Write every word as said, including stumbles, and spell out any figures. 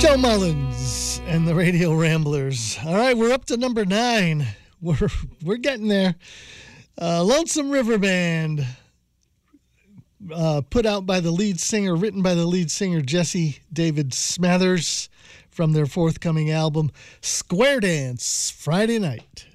Joe Mullins and the Radio Ramblers. All right, we're up to number nine. We're we're getting there. Uh, Lonesome River Band, uh, put out by the lead singer, written by the lead singer Jesse David Smathers, from their forthcoming album, Square Dance Friday Night.